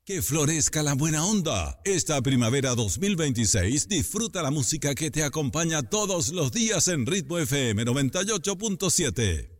Que florezca la buena onda. Esta primavera 2026 disfruta la música que te acompaña todos los días en Ritmo FM 98.7.